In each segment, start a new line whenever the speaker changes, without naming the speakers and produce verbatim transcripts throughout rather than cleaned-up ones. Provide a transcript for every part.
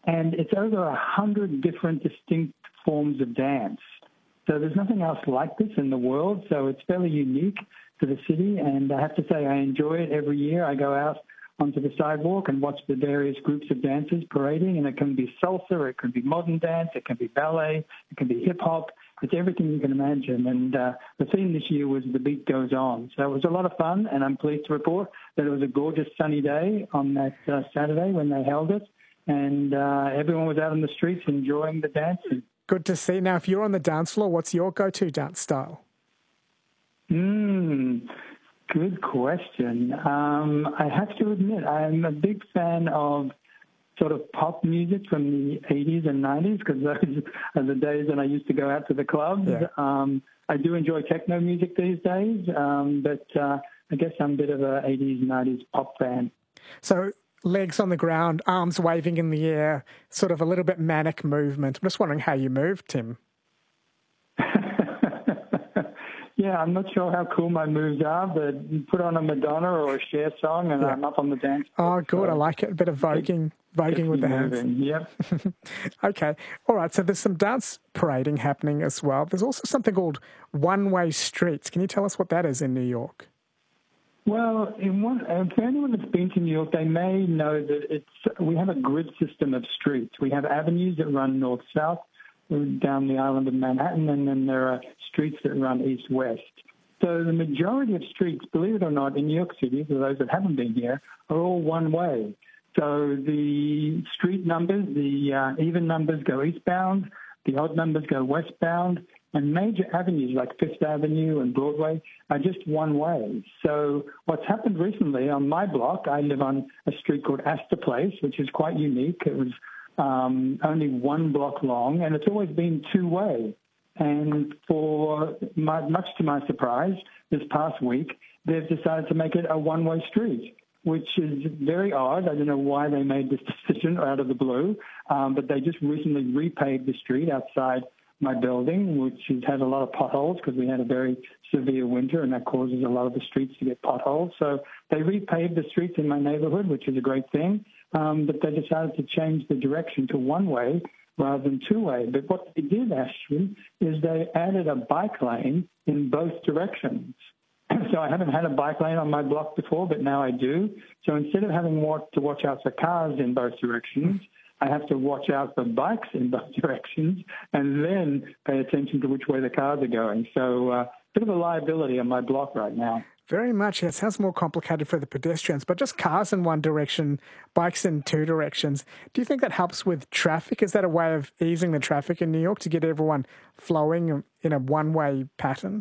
and it's over a hundred different distinct forms of dance. So there's nothing else like this in the world, so it's fairly unique to the city, and I have to say I enjoy it every year. I go out onto the sidewalk and watch the various groups of dancers parading, and it can be salsa, or it can be modern dance, it can be ballet, it can be hip-hop. It's everything you can imagine, and uh, the theme this year was The Beat Goes On. So it was a lot of fun, and I'm pleased to report that it was a gorgeous sunny day on that uh, Saturday when they held it, and uh, everyone was out on the streets enjoying the dancing.
Good to see. Now, if you're on the dance floor, what's your go-to dance style?
Hmm, good question. Um, I have to admit, I'm a big fan of sort of pop music from the eighties and nineties, because those are the days when I used to go out to the clubs.
Yeah.
Um, I do enjoy techno music these days, um, but uh, I guess I'm a bit of a eighties, nineties pop fan.
So legs on the ground, arms waving in the air, sort of a little bit manic movement. I'm just wondering how you move, Tim.
Yeah, I'm not sure how cool my moves are, but you put on a Madonna or a Cher song and yeah. I'm up on the dance floor.
Oh, good. So I like it. A bit of voguing, voguing with the hands.
Moving. Yep.
Okay. All right. So there's some dance parading happening as well. There's also something called one-way streets. Can you tell us what that is in New York?
Well, in one, uh, for anyone that's been to New York, they may know that it's we have a grid system of streets. We have avenues that run north-south down the island of Manhattan, and then there are streets that run east-west. So the majority of streets, believe it or not, in New York City, for those that haven't been here, are all one-way. So the street numbers, the uh, even numbers go eastbound, the odd numbers go westbound, and major avenues like Fifth Avenue and Broadway are just one way. So what's happened recently on my block, I live on a street called Astor Place, which is quite unique. It was um, only one block long, and it's always been two-way. And for my, much to my surprise, this past week, they've decided to make it a one-way street, which is very odd. I don't know why they made this decision out of the blue, um, but they just recently repaved the street outside my building, which has had a lot of potholes because we had a very severe winter, and that causes a lot of the streets to get potholes. So they repaved the streets in my neighborhood, which is a great thing, um, but they decided to change the direction to one-way rather than two-way. But what they did, actually, is they added a bike lane in both directions. So I haven't had a bike lane on my block before, but now I do. So instead of having to watch out for cars in both directions, I have to watch out for bikes in both directions and then pay attention to which way the cars are going. So a uh, bit of a liability on my block right now.
Very much. It sounds more complicated for the pedestrians, but just cars in one direction, bikes in two directions. Do you think that helps with traffic? Is that a way of easing the traffic in New York to get everyone flowing in a one-way pattern?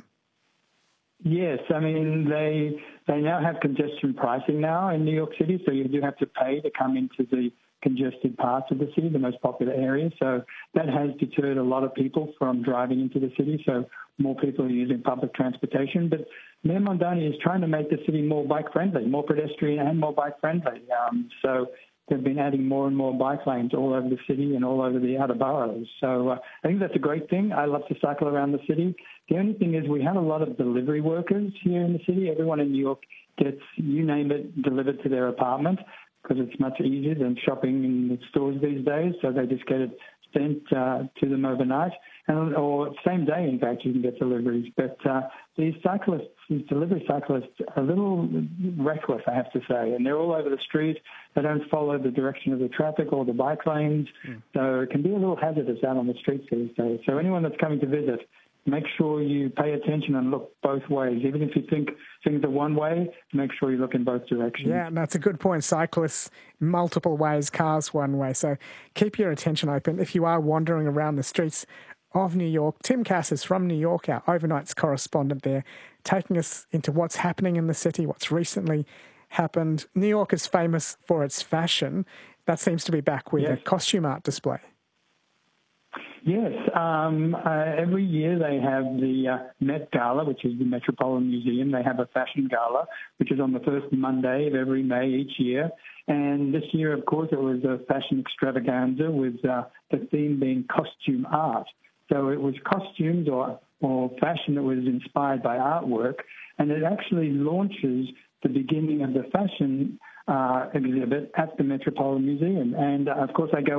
Yes. I mean, they they now have congestion pricing now in New York City, so you do have to pay to come into the congested parts of the city, the most popular areas. So that has deterred a lot of people from driving into the city. So more people are using public transportation. But Mayor Mamdani is trying to make the city more bike-friendly, more pedestrian and more bike-friendly. Um, so they've been adding more and more bike lanes all over the city and all over the outer boroughs. So uh, I think that's a great thing. I love to cycle around the city. The only thing is we have a lot of delivery workers here in the city. Everyone in New York gets, you name it, delivered to their apartment, because it's much easier than shopping in the stores these days. So they just get it sent uh, to them overnight, and or same day, in fact, you can get deliveries. But uh, these cyclists, these delivery cyclists, are a little reckless, I have to say, and they're all over the street. They don't follow the direction of the traffic or the bike lanes, mm. so it can be a little hazardous out on the streets these days. So anyone that's coming to visit, make sure you pay attention and look both ways. Even if you think things are one way, make sure you look in both directions.
Yeah, that's a good point. Cyclists, multiple ways, cars one way. So keep your attention open. If you are wandering around the streets of New York, Tim Cass is from New York, our overnights correspondent there, taking us into what's happening in the city, what's recently happened. New York is famous for its fashion. That seems to be back with yes. a costume art display.
Yes. Um, uh, every year they have the uh, Met Gala, which is the Metropolitan Museum. They have a fashion gala, which is on the first Monday of every May each year. And this year, of course, it was a fashion extravaganza with uh, the theme being costume art. So it was costumes or, or fashion that was inspired by artwork. And it actually launches the beginning of the fashion uh, exhibit at the Metropolitan Museum. And, uh, of course, I go